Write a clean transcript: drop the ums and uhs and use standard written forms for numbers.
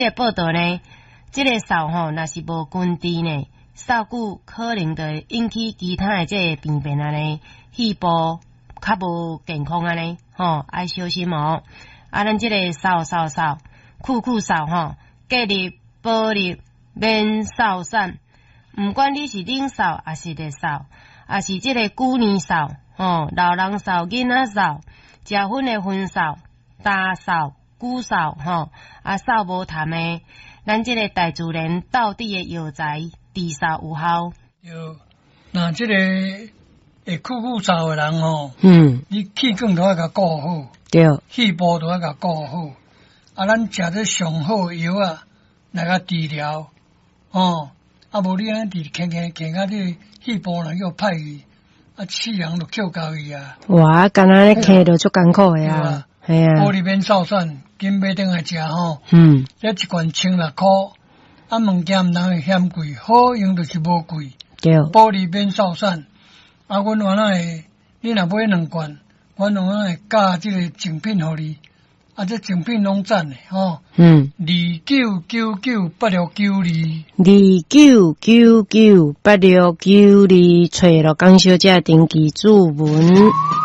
这个报道呢，这个扫吼，若是无根治呢，扫久可能就引起其他的这个病变安尼，肺部较无健康安尼，吼，爱小心哦。咱这个扫扫吼，隔离保利免扫散，毋管你是冷扫还是热扫，还是这个旧年扫，吼，老人扫、囡仔扫、食薰的薰扫、大扫、古扫，吼，扫无痰的，咱这个大自然道地的药材治扫有效。 有，那这个会酷扫的人吼，你气管都要甲顾好， 对， 肺部都要甲顾好。咱食得上好的药啊，来甲治疗，无你安治轻啊，你肺部若叫歹去，气氧就扣到去啊。 哇，干那咧咳着足艰苦的啊，系啊。 玻璃边扫散，紧买转来食吼。这一罐1,600，物件毋通会嫌贵，好用就是无贵。 对。 玻璃边扫散，阮原来会，你若买2罐，阮原来会加这个精品互你。这精品拢赞的吼，29998692，29998692，找罗江小姐登记主文。